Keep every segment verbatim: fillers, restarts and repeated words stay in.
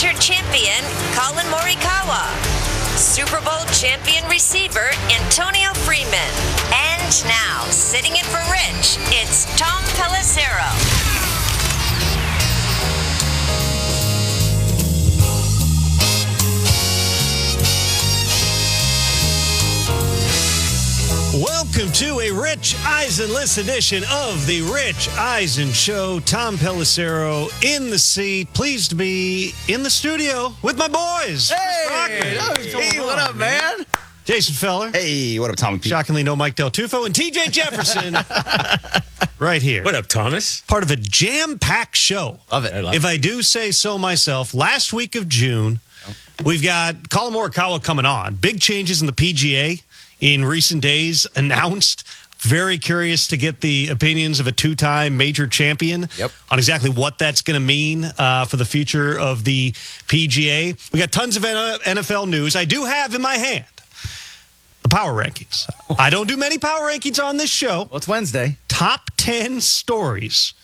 major champion Colin Morikawa, Super Bowl champion receiver Antonio Freeman, and now, sitting in for Rich, it's Tom Pelissero. Welcome to a Rich Eisen-less edition of the Rich Eisen Show. Tom Pelissero in the seat. Pleased to be in the studio with my boys. Hey, hey what up, man? Jason Feller. Hey, what up, Tom? Shockingly, no Mike Del Tufo. And T J Jefferson right here. What up, Thomas? Part of a jam-packed show. Love it. I love if it. I do say so myself, last week of June, we've got Colin Morikawa coming on. Big changes in the P G A in recent days announced. Very curious to get the opinions of a two-time major champion yep. on exactly what that's going to mean uh, for the future of the P G A. We got tons of N F L news. I do have in my hand the power rankings. I don't do many power rankings on this show. Well, it's Wednesday. Top ten stories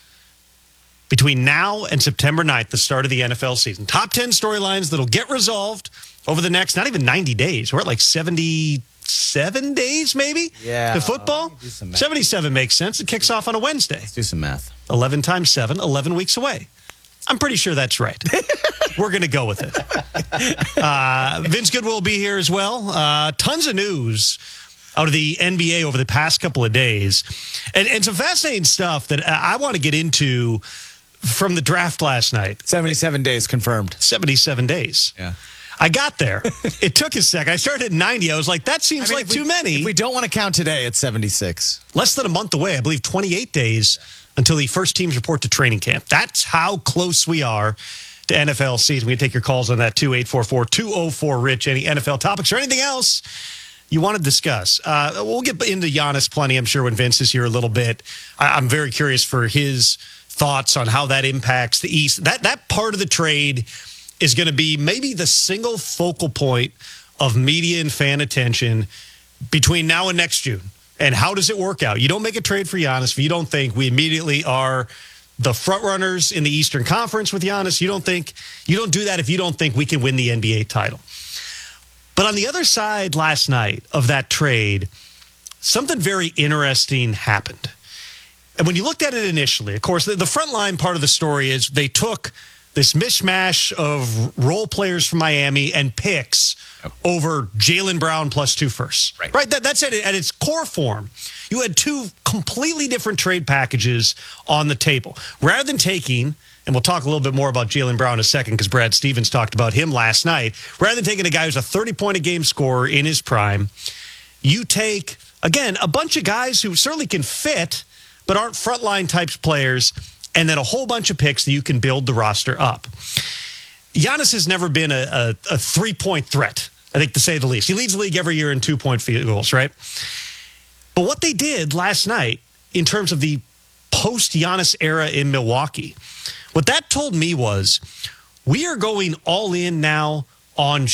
between now and September ninth, the start of the N F L season. Top ten storylines that'll get resolved over the next, not even ninety days. We're at like seventy-seven days, maybe? Yeah. To football? seventy-seven makes sense. It kicks off on a Wednesday. Let's do some math. eleven times seven, eleven weeks away. I'm pretty sure that's right. We're going to go with it. Uh, Vince Goodwill will be here as well. Uh, tons of news out of the N B A over the past couple of days. And, and some fascinating stuff that I want to get into from the draft last night. seventy-seven days confirmed. seventy-seven days. Yeah. I got there. It took a second. I started at ninety. I was like, that seems I mean, like we, too many. If we don't want to count today, it's seventy-six. Less than a month away. I believe twenty-eight days until the first teams report to training camp. That's how close we are to N F L season. We can take your calls on that, two eight four four, two oh four, RICH. Any N F L topics or anything else you want to discuss. Uh, we'll get into Giannis plenty, I'm sure, when Vince is here a little bit. I- I'm very curious for his thoughts on how that impacts the East. That, that part of the trade is going to be maybe the single focal point of media and fan attention between now and next June. And how does it work out? You don't make a trade for Giannis if you don't think we immediately are the front runners in the Eastern Conference with Giannis. You don't think you don't do that if you don't think we can win the N B A title. But on the other side last night of that trade, something very interesting happened. And when you looked at it initially, of course, the, the front line part of the story is they took this mishmash of role players from Miami and picks yep. over Jaylen Brown plus two firsts. Right. right? That, that's it at its core form. You had two completely different trade packages on the table. Rather than taking, and we'll talk a little bit more about Jaylen Brown in a second because Brad Stevens talked about him last night. Rather than taking a guy who's a thirty-point-a-game scorer in his prime, you take, again, a bunch of guys who certainly can fit but aren't frontline types players, and then a whole bunch of picks that you can build the roster up. Giannis has never been a, a, a three-point threat, I think, to say the least. He leads the league every year in two-point field goals, right? But what they did last night in terms of the post-Giannis era in Milwaukee, what that told me was we are going all in now on